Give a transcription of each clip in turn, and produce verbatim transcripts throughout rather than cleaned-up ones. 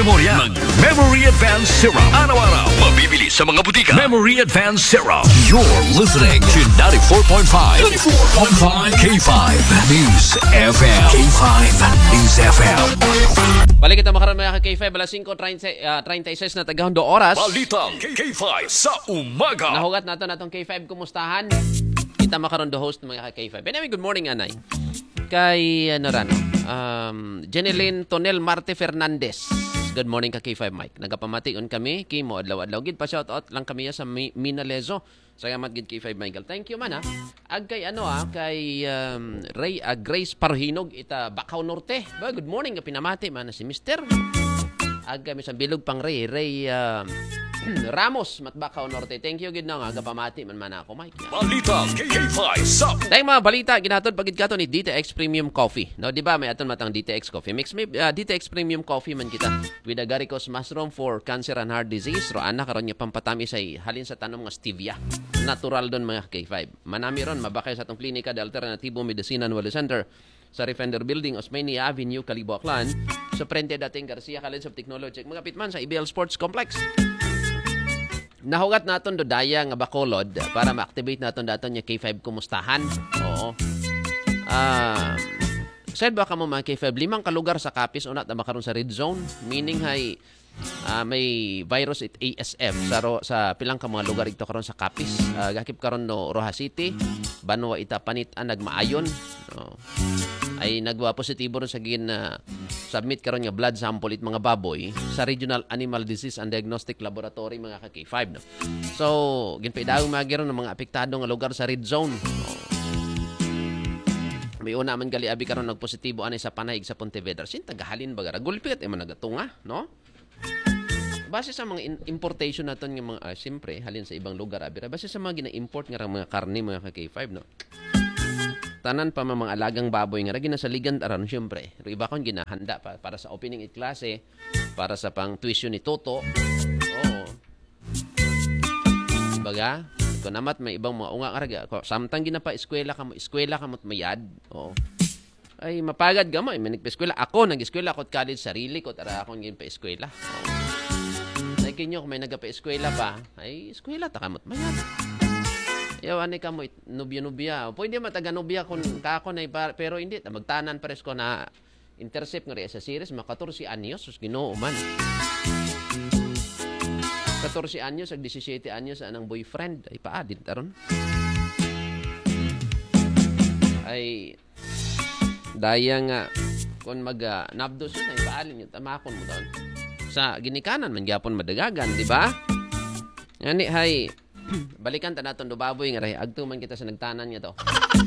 memorya ng Memory Advance Syrup. Araw-araw, mabibili sa mga butika. Memory Advance Syrup. You're listening to ninety-four point five. ninety-four point five K five News F M. K five News F M. Balik kita makaroon mga K five, alas singko treinta y seis na tagahon do oras. Balitang K five sa umaga. Nahugat nato natong K five, kumustahan? Kita makaroon do host mga K five. Anyway, good morning, Anay. Kay, ano rano, um, Jeneline Tonel Marte Fernandez. Good morning ka K five, Mike. Nagapamatiun kami, Kimo, adlaw-adlaw. Gid pa shoutout lang kami sa Mi- Minalezo. Salamat gid K five, Michael. Thank you man ha. Ag kay ano ha, kay um, Ray uh, Grace Parhinog, ita Bacau Norte. Ba, good morning ka pinamati man si Mister Ag kami sa bilog pang Ray, Ray um, Ramos, Matbacau Norte. Thank you gid na nga gapamati man man ako, Mike. Balitang K five sa Dahil mga balita, ginatod pagid kato ni D T X Premium Coffee. No, di ba may aton matang D T X Coffee. Mix may uh, D T X Premium Coffee man kita with agaricus mushroom for cancer and heart disease. Ro ana karon nya pampatami say halin sa tanom nga stevia. Natural don mga K five. Manami ron mabakay sa atong klinika de Alternativo Medicina and Wellness Center sa Refender Building, Osmeña Avenue, Calibao, Aklan. Sa Frente dating Garcia College of Technology. Mga pitman sa I B L Sports Complex. Nahugat naton do daya nga Bacolod para ma-activate naton daton nya K five kumustahan. Oo. Ah, uh, said ba ka mo mga K five, limang kalugar sa Capiz unat na makaroon sa red zone, meaning hay uh, may virus it A S F sa ro, sa pilang ka mga lugar ito karon sa Capiz. Uh, gakip karon no Rojas City, Banwa Itapanit an nagmaayon. No. Ay nagwa positibo ron sa gin uh, submit karon nga blood sample it mga baboy sa Regional Animal Disease and Diagnostic Laboratory mga ka K five, no. So, ginpaidaw magiron ng mga apektado nga lugar sa red zone. No. May una man gali abi karon nagpositibo anay sa Panayig sa Pontevedra. Sin tagahalin baga gulpit ay man nagatunga, no? Base sa mga in- importation naton nga mga ah, siyempre halin sa ibang lugar abi base sa mga gina-import nga mga karne mga ka K five, no. Tanan pa mga alagang baboy nga gina sa ligan aron siyempre. Iba kon ginahanda pa para sa opening it klase, para sa pang tuition ni Toto. Oo. Baga, kung namat may ibang mga unga karaga, samtang ginapa eskwela ka mo, eskwela ka mo't mayad. Oo. Ay mapagad ka mo, ay manig pa eskwela. Ako nag-eskwela ako at college sarili ko tara akong gin pa eskwela. Oo. Ay kinyo kung may nagapa-eskwela pa, ay eskwela ta kamot mayad. Yawan ni ka mo nubya-nubya. Pwede mataga-nubya kung kako na pero hindi ta magtanan pares ko na intercept nga sa series makatorsi anyos sus Ginoo man. katorsi anyos ag disisiete anyos anang boyfriend ay paadit taron. Ay daya nga kon mag uh, nabdos ay paalin yung tamakon mo doon. Sa ginikanan man gyapon madagagan, di ba? Ngani hay balikan ta naton do baboy nga ray agto man kita sa nagtanan nga to.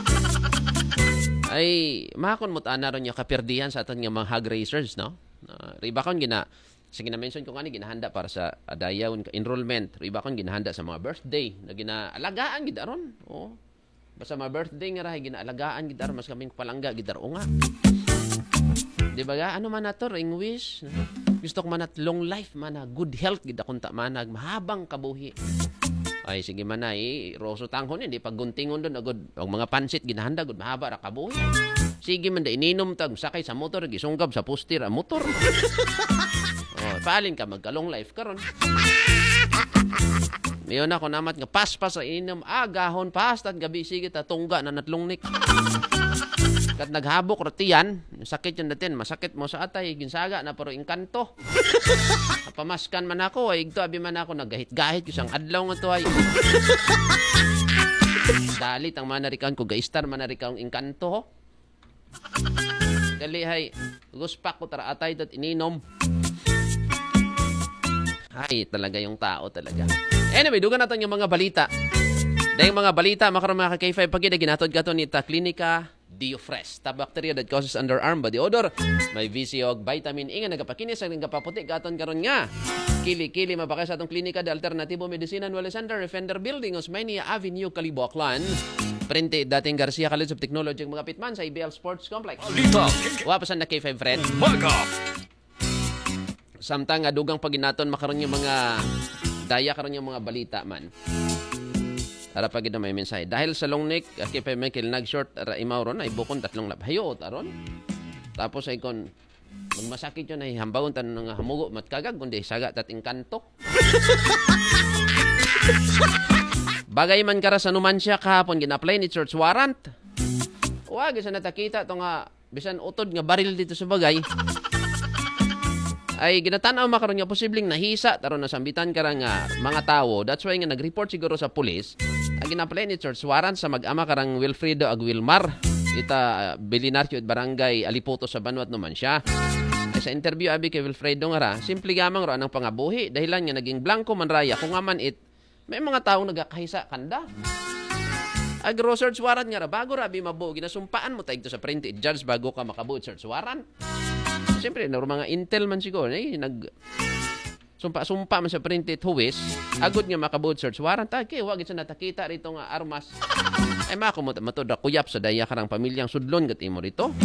Ay makon mo ta ron nya kapirdihan sa aton nga mga hog racers, no? Uh, riba kon gina sige na mention ko nga ni ginahanda para sa uh, dayaw enrollment. Riba kon ginahanda sa mga birthday na ginaalagaan gid aron. Oh. Basta mga birthday nga ray ginaalagaan gid aron mas kaming palangga gid aron nga. Di ba ga ano man nato ring wish. Gusto ko man at long life man na good health gid akong ta manag mahabang kabuhi. Ay sige man na eh, roso tanghon hindi pagguntingon doon agud og mga pansit ginahanda gud mahaba ra kabuhi. Sige man da ininom tag sakay sa motor gisungkab sa poster ang motor. Oh, paalin ka magka long life karon. Mayon ako namat nga paspas sa inom agahon pas tat gabi sige ta tungga na natlongnik. Kat naghabok ratiyan, sakit yan natin, masakit mo sa atay, ginsaga na pero inkanto. Pamaskan man ako, ay ito abi man ako, nagahit-gahit, isang adlaw nga to ay. Dalit ang manarikan ko, gaistar manarikan ang inkanto. Dali hay, guspak ko tara atay at ininom. Ay, talaga yung tao talaga. Anyway, dugan natin yung mga balita. Dahil mga balita, makaroon mga K five pagkita, ginatod ka to ni ta klinika Diofresh, ta bacteria that causes underarm body odor. May V C og vitamin E nga nagapakinis ang nagapaputi katon karon nga. Kili-kili mabakay sa atong klinika de Alternativo Medicina and Wellness Center, Refender Building, Osmeña Avenue, Calibao, Aklan. Prente dating Garcia College of Technology mga pitman sa I B L Sports Complex. Wapasan na K five friend. Samtang adugang paginaton makaron yung mga daya karon yung mga balita man. Para pag ito may mensahe. Dahil sa long neck, K five Michael nag-short, imaw ron, ay bukon tatlong lab. Hayot, aron. Tapos ay kon, Magmasakit yun ay hambawon tan nga hamugo matkagag kundi saga tating kanto. Bagay man kara sa numansya kahapon gina-apply ni search warrant. Wag sa natakita to nga bisan utod nga baril dito sa bagay. Ay ginatanaw makaron nga posibleng nahisa taron nasambitan kara nga mga tawo. That's why nga nag-report siguro sa pulis. Ang gina-apply ni search warrant sa mag-ama karang Wilfredo Aguilmar. Ita uh, Belinarcio at Barangay Alipoto sa Banwat naman siya. Ay sa interview abi kay Wilfredo nga ra, simple gamang ra anang pangabuhi dahilan nga naging blanco man raya kung nga man it may mga taong nagakahisa kanda. Agro search warrant nga ra bago ra abi mabuo ginasumpaan mo taig to sa printed judge bago ka makabuo search warrant. Siyempre no mga intel man siguro eh nag sumpa-sumpa man sa printed huwis agud nga makabuo search warrant ta kay wa gid sa natakita rito nga armas. Ay mako mo matod kuyap sa daya karang pamilyang sudlon ket imo rito.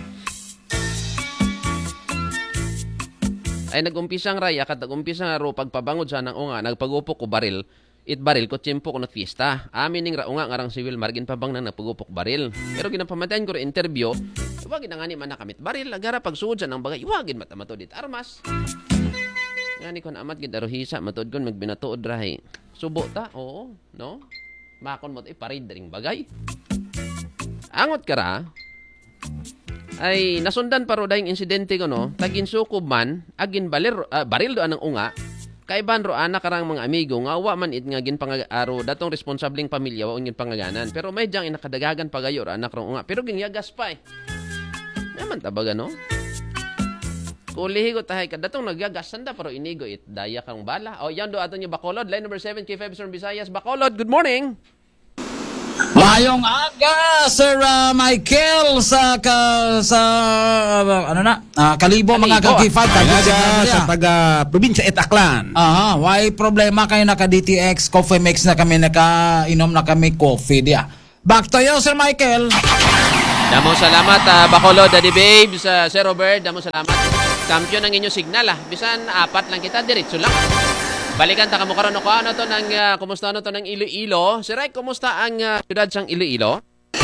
Ay nag-umpisang raya kat nag-umpisa nga ro pagpabangod sa nang unga nagpagupok ko baril it baril ko tiyempo ko na fiesta amin ning ra unga ngarang civil margin pabang nang nagpagupok baril pero ginapamatayan ko ro interview wag gid ngani man nakamit baril agara pagsuod sa nang bagay wag gid matamato dit armas ngani kon amat gid arohisa matod kon magbinatuod rahi subo ta oo no makon mo iparid dring bagay angot kara ay nasundan paro dahing insidente ko no tagin sukob man agin balir uh, baril do anang unga kay banro anak karang mga amigo nga wa man it nga gin pangaro datong responsabling pamilya wa ungin pangaganan pero may jang inakadagagan pagayo ra anak rong unga pero ginyagas pa eh naman tabaga no kulihi ko tahay kadatong nagyagas sanda pero inigo it daya kang bala o yan do aton yung Bacolod line number seven K five Southern Visayas Bacolod good morning. Mayong aga, Sir uh, Michael sa ka, sa uh, ano na, uh, Kalibo, mga Kalibo. ka-K five. Taga sa taga probinsya Etaklan. Aha, why problema kayo naka-D T X, coffee mix na kami, naka-inom na kami coffee dia. Back to you, Sir Michael. Damo salamat uh, Bacolod Daddy Babes uh, Sir Robert damo salamat. Kampiyon ang inyong signal ah. Bisan apat lang kita diretso lang. Balikan ta kamo karon ko ano to nang uh, kumusta ano to ng Iloilo? Si Rek, kumusta ang uh, syudad sang Iloilo?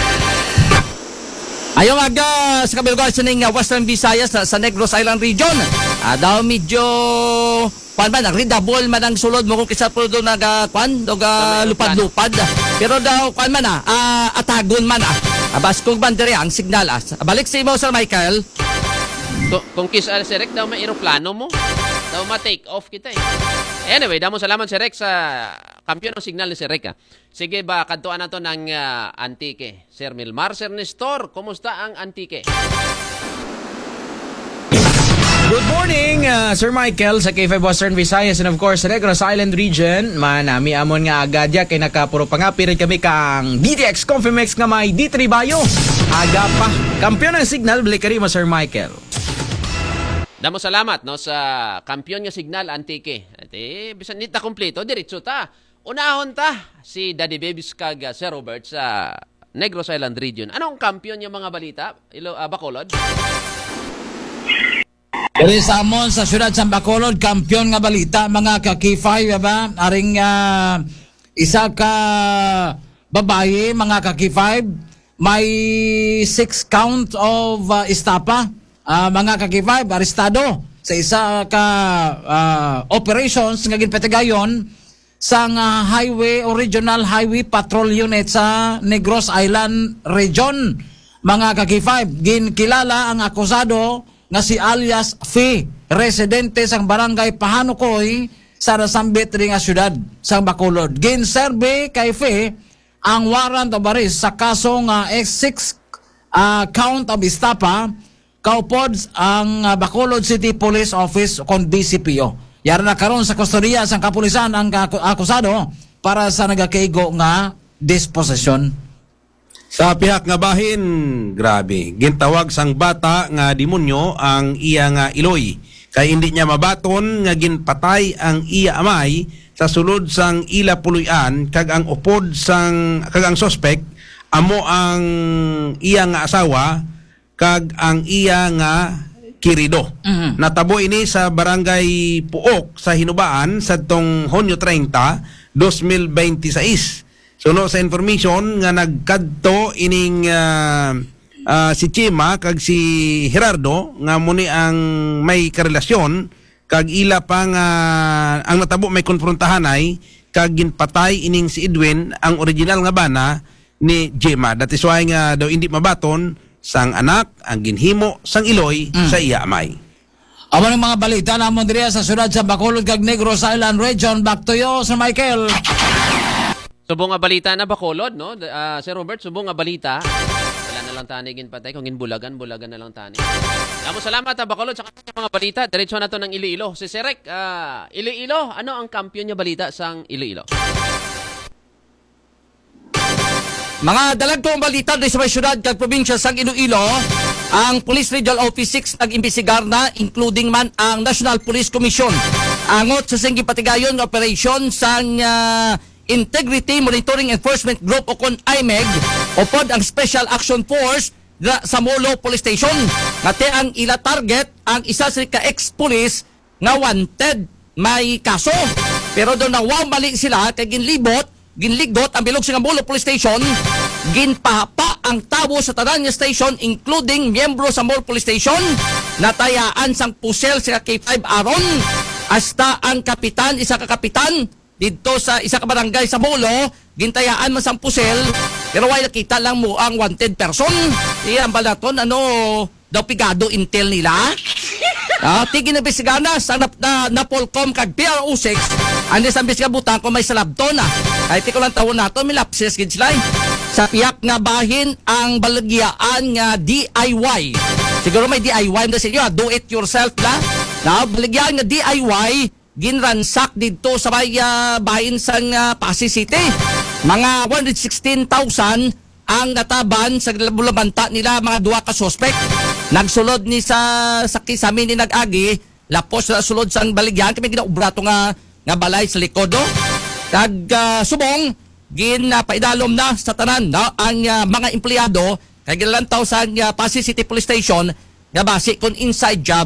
Ayong aga sa kabilog sa ning uh, Western Visayas sa, sa Negros Island region. Ah, daw medyo pan ba nagridabol man ang sulod mo kung kisa po do naga kwan do ga lupad-lupad. Pero daw kwan man ah, ah atagon man ah. Abas kung bandere ang signal ah. Balik sa imo Sir Michael. Kung, kung kiss uh, si Rek daw may eroplano mo. Daw ma-take off kita eh. Anyway, damo salamat si Rek sa kampiyon ng signal ni si Rek. Ah. Sige ba, kantuan na to ng uh, Antique. Sir Milmar, Sir Nestor, kumusta ang Antique? Good morning, uh, Sir Michael sa K five Western Visayas and of course sa Negros Island region. Manami amon nga agadya kay nakapuro pangapirin kami kang D T X Confirmex nga may D three Bayo. Aga pa. Kampiyon ng signal, balik ka rin mo, Sir Michael. Damo salamat no sa kampiyon nga signal Antique. At eh, bisan nita kompleto diretso ta. Unahon ta si Daddy Babies kag uh, Sir Robert sa Negros Island region. Anong kampiyon yung mga balita? Ilo uh, Bacolod? Diri sa amon sa syudad sa Bacolod, kampiyon nga balita mga ka-K five ba? Aring uh, isa ka babae mga ka-K five may six count of uh, estapa. Uh, mga ka-K five, arestado sa isa ka uh, operations nga ginpatigayon sa uh, highway o regional highway patrol unit sa Negros Island region. Mga ka-K five, ginkilala ang akusado nga si alias Fee, residente sang barangay Pahanukoy sa Rasambit ring nga syudad sang Bacolod. Ginserbe kay Fee ang warrant of arrest sa kaso nga six uh, count of estapa kaupod ang uh, Bacolod City Police Office kon B C P O. Yara na karon sa kustodiya sang kapulisan ang akusado para sa nagakaigo nga disposisyon. Sa pihak nga bahin, grabe, gintawag sang bata nga demonyo ang iya nga iloy. Kay hindi niya mabaton nga ginpatay ang iya amay sa sulod sang ila puluyan kag ang upod sang kag ang suspect amo ang iya nga asawa kag ang iya nga kirido. Mm-hmm. Natabo ini sa barangay Puok sa Hinubaan sa tong Hunyo thirty, twenty twenty-six. So no sa information nga nagkadto ining uh, ah, si Chima kag si Gerardo nga muni ang may karelasyon kag ila pa nga ang natabo may konfrontahan ay kag ginpatay ining si Edwin ang original nga bana ni Chima. That is why nga daw hindi mabaton sang anak ang ginhimo sang Iloy Mm. sa iya amay. Amo ng mga balita namon diri sa syudad sa Bacolod kag Negros Island Region. Back to you, Sir Michael. Subong nga balita na Bacolod, no? Uh, Sir Robert, subong nga balita. Wala na lang tani ginpatay. Kung ginbulagan, bulagan na lang tani. Amo salamat ha Bacolod sa mga balita. Diretso na to ng Iloilo. Si Serek, uh, Iloilo, ano ang kampiyon niya balita sang Iloilo? Mga dalagtong balita di sa may syudad kag probinsya sang Iloilo, ang Police Regional Office six nag-imbestigar na including man ang National Police Commission. Angot sa singgi patigayon nga operation sang uh, Integrity Monitoring Enforcement Group o kon I M E G upod ang Special Action Force na sa Molo Police Station. Ngati ang ila target ang isa sa ka-ex-police nga wanted may kaso. Pero doon na wow mali sila kay ginlibot ginligot ang bilog sa Molo Police Station, ginpahapa ang tabo sa tanan nga station including miyembro sa Molo Police Station, natayaan sang pusel sa K five aron hasta ang kapitan, isa ka kapitan dito sa isa ka barangay sa Molo, gintayaan man sang pusel pero wala nakita lang mo ang wanted person. Iyan balaton ano daw pigado intel nila. Ah, tigin na bisigana sa na, na, na Polcom kag P R O six. Andi sa bisga butang ko may salabton ah. Ay ti ko lang tawon nato may lapses gid sila. Sa piyak nga bahin ang balagyaan nga D I Y. Siguro may D I Y na sa inyo, ah, do it yourself la. Na balagyaan nga D I Y ginransak dito sa may uh, bahin sang uh, Pasig City. Mga one hundred sixteen thousand ang nataban sa bulabanta nila mga duwa ka suspect. Nagsulod ni sa sakit sa amin ni nag-agi, lapos na sulod sa baligyan, kami ginaubrato nga, nga balay sa likodo. Kag uh, subong, gin uh, paidalom na sa tanan no? ang uh, mga empleyado, kag ginlantaw sa uh, Pasig City Police Station, nga basi kung inside job,